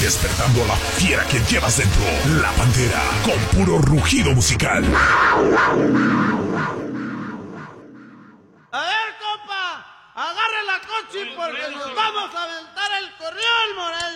despertando a la fiera que llevas dentro. La Pantera, con puro rugido musical. A ver, compa, agarre la coche porque nos vamos a aventar el corrión, Morel.